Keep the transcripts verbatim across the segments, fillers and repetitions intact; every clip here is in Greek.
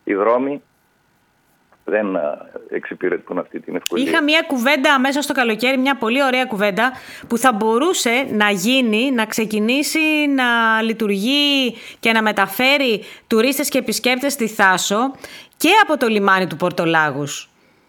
οι δρόμοι δεν εξυπηρετούν αυτή την ευκολία. Είχα μια κουβέντα μέσα στο καλοκαίρι, μια πολύ ωραία κουβέντα που θα μπορούσε να γίνει, να ξεκινήσει να λειτουργεί και να μεταφέρει τουρίστες και επισκέπτες στη Θάσο και από το λιμάνι του Πορτολάγους.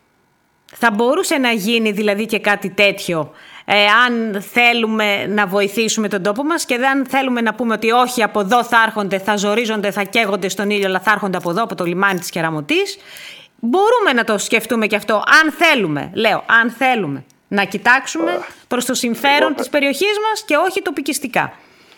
Θα μπορούσε να γίνει δηλαδή και κάτι τέτοιο, ε, αν θέλουμε να βοηθήσουμε τον τόπο μας και δεν θέλουμε να πούμε ότι όχι, από εδώ θα έρχονται, θα ζορίζονται, θα καίγονται στον ήλιο, αλλά θα έρχονται από εδώ, από το λιμάνι της Κεραμωτής. Μπορούμε να το σκεφτούμε και αυτό, αν θέλουμε, λέω, αν θέλουμε να κοιτάξουμε προς το συμφέρον θα... της περιοχής μας και όχι τοπικιστικά.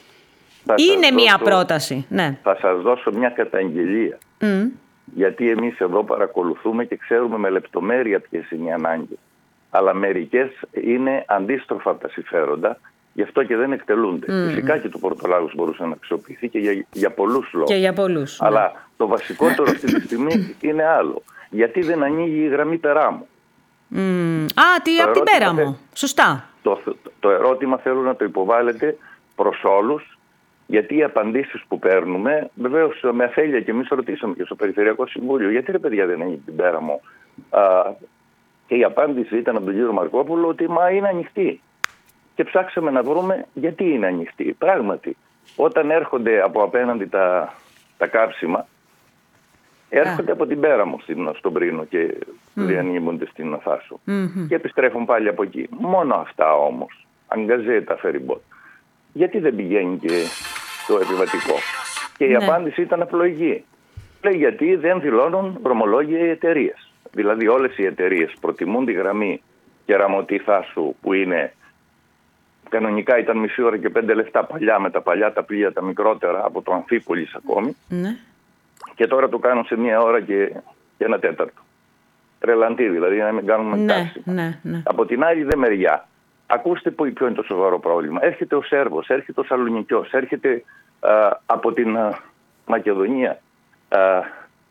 Είναι μία δώσω... πρόταση. Ναι. Θα σας δώσω μια καταγγελία. Mm. Γιατί εμείς εδώ παρακολουθούμε και ξέρουμε με λεπτομέρεια ποιες είναι οι ανάγκες. Αλλά μερικές είναι αντίστροφα από τα συμφέροντα, γι' αυτό και δεν εκτελούνται. Mm. Φυσικά και το Πορτολάγος μπορούσε να αξιοποιηθεί και για, για πολλούς λόγους. Και για πολλούς. Αλλά ναι. το βασικότερο αυτή τη στιγμή είναι άλλο. Γιατί δεν ανοίγει η γραμμή Περάμου. Mm. Α, τι, από την Πέραμο. Σωστά. Το, το, το ερώτημα θέλω να το υποβάλλετε προς όλους, γιατί οι απαντήσεις που παίρνουμε, βεβαίως με αφέλεια και εμείς ρωτήσαμε και στο Περιφερειακό Συμβούλιο, γιατί ρε παιδιά δεν ανοίγει την Πέραμο. Α, και η απάντηση ήταν από τον κύριο Μαρκόπουλο ότι μα είναι ανοιχτή. Και ψάξαμε να βρούμε γιατί είναι ανοιχτή. Πράγματι, όταν έρχονται από απέναντι τα, τα κάψιμα, έρχονται yeah. από την Πέραμο στον Πρίνο και mm. διανύμονται στην Θάσο. Mm-hmm. Και επιστρέφουν πάλι από εκεί. Μόνο αυτά όμως. Αγκαζέ τα φεριμπότ. Γιατί δεν πηγαίνει και το επιβατικό. Και η yeah. απάντηση ήταν απλοϊκή. Λέει γιατί δεν δηλώνουν δρομολόγια οι εταιρείες. Δηλαδή όλες οι εταιρείες προτιμούν τη γραμμή Κεραμωτή Θάσου που είναι κανονικά ήταν μισή ώρα και πέντε λεπτά παλιά με τα παλιά τα πλοία τα μικρότερα από το Αμφίπολης ακόμη. Mm. Και τώρα το κάνουν σε μία ώρα και, και ένα τέταρτο. Τρελαντή δηλαδή, να μην κάνουμε ναι, τάξη. Ναι, ναι. Από την άλλη δε μεριά, ακούστε ποιο είναι το σοβαρό πρόβλημα. Έρχεται ο Σέρβος, έρχεται ο Σαλονικιός, έρχεται α, από την α, Μακεδονία α, α,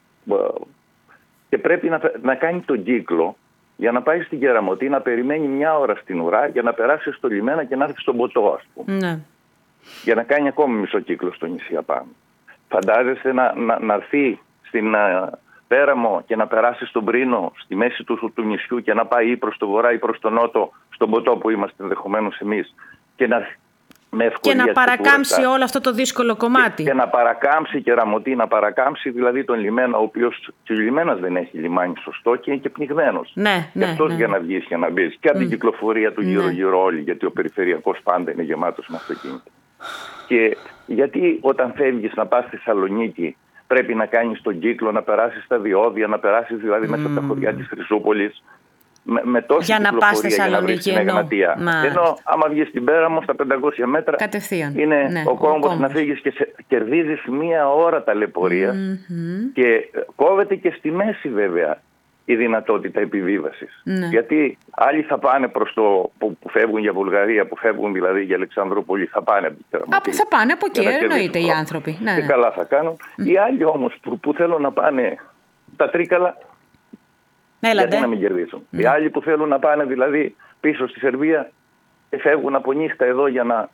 και πρέπει να, να κάνει τον κύκλο για να πάει στην Κεραμωτή, να περιμένει μια ώρα στην ουρά για να περάσει στο λιμένα και να έρθει στον Ποτό, ας πούμε. Ναι. Για να κάνει ακόμη μισό κύκλο στο νησί απάνω. Φαντάζεστε να, να, να έρθει στην uh, Πέραμο και να περάσει στον Πρίνο, στη μέση του, του νησιού και να πάει ή προς το βορρά ή προς το νότο, στον Ποτό που είμαστε ενδεχομένως εμείς, και να, με ευκολία και να παρακάμψει τούρα, όλο αυτό το δύσκολο κομμάτι. Και, και να παρακάμψει Κεραμωτή, να παρακάμψει δηλαδή τον λιμένα, ο οποίος και ο λιμένας δεν έχει λιμάνι σωστό και είναι και πνιγμένος. Ναι, και ναι, αυτός ναι. για να βγεις και να μπεις. Και από την mm. κυκλοφορία του γύρω-γύρω ναι. όλοι, γιατί ο περιφερειακός πάντα είναι γεμάτος με αυτοκίνητα. Και γιατί όταν φεύγεις να πας στη Θεσσαλονίκη πρέπει να κάνεις τον κύκλο, να περάσεις τα διόδια, να περάσεις δηλαδή mm. μέσα από τα χωριά της Χρυσούπολης με, με τόση για να πας στη Θεσσαλονίκη. Ενώ, Μα... ενώ άμα βγεις στην Πέραμο στα πεντακόσια μέτρα κατευθείαν. Είναι ναι, ο κόμβος να φύγεις και σε, κερδίζεις μία ώρα ταλαιπωρίας mm-hmm. και κόβεται και στη μέση βέβαια η δυνατότητα επιβίβασης. Ναι. Γιατί άλλοι θα πάνε προς το που, που φεύγουν για Βουλγαρία, που φεύγουν δηλαδή για Αλεξανδρούπολη, θα πάνε από την Κεραμωτή. Θα πάνε από εκεί, εννοείται οι άνθρωποι. Ναι, και ναι. καλά θα κάνουν. Mm. Οι άλλοι όμως που, που θέλουν να πάνε τα Τρίκαλα, Έλατε. γιατί να μην κερδίσουν. Mm. Οι άλλοι που θέλουν να πάνε δηλαδή πίσω στη Σερβία και φεύγουν από νύχτα εδώ για να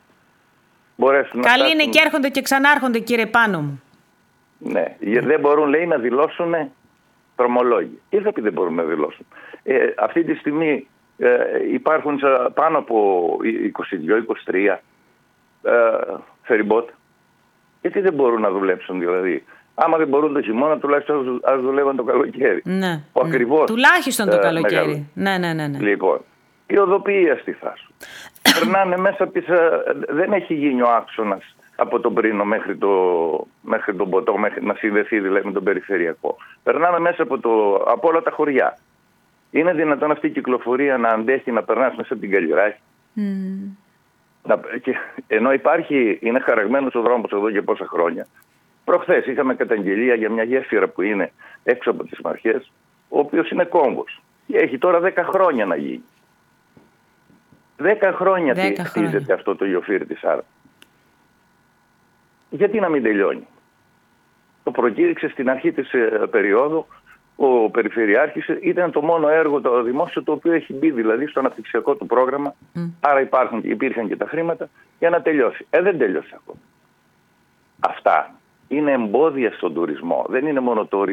μπορέσουν να. Καλή είναι και έρχονται και ξανάρχονται, κύριε Πάνο μου. Ναι, mm. δεν μπορούν λέει να δηλώσουν δρομολόγοι. Τι θα πει δεν μπορούν να δηλώσουν. Ε, αυτή τη στιγμή ε, υπάρχουν πάνω από είκοσι δύο είκοσι τρία ε, φεριμπότ. Γιατί δεν μπορούν να δουλέψουν δηλαδή. Άμα δεν μπορούν το χειμώνα, τουλάχιστον ας δουλεύουν το καλοκαίρι. Ναι. Ο ακριβώς, τουλάχιστον το ε, καλοκαίρι. Ναι, ναι, ναι, ναι. Λοιπόν, η οδοποιία στη Θάσο. Περνάνε μέσα από τις... Δεν έχει γίνει ο άξονας από τον Πρίνο μέχρι, το, μέχρι τον Ποτό, μέχρι να συνδεθεί δηλαδή με τον περιφερειακό. Περνάμε μέσα από, το, από όλα τα χωριά. Είναι δυνατόν αυτή η κυκλοφορία να αντέχει να περνάς μέσα από την Καλλιράχη. Mm. Να, και, ενώ υπάρχει, είναι χαραγμένος ο δρόμος εδώ για πόσα χρόνια. Προχθές είχαμε καταγγελία για μια γέφυρα που είναι έξω από τις Μαρχές, ο οποίος είναι κόμβος. Και έχει τώρα δέκα χρόνια να γίνει. Δέκα χρόνια χτίζεται αυτό το γεωφύρι της Άρα. Γιατί να μην τελειώνει. Το προκήρυξε στην αρχή της ε, περίοδου ο Περιφερειάρχης, ήταν το μόνο έργο το δημόσιο το οποίο έχει μπει δηλαδή στο αναπτυξιακό του πρόγραμμα, mm. άρα υπάρχουν, υπήρχαν και τα χρήματα για να τελειώσει. Ε, δεν τελειώσει ακόμα. Αυτά είναι εμπόδια στον τουρισμό, δεν είναι μόνο το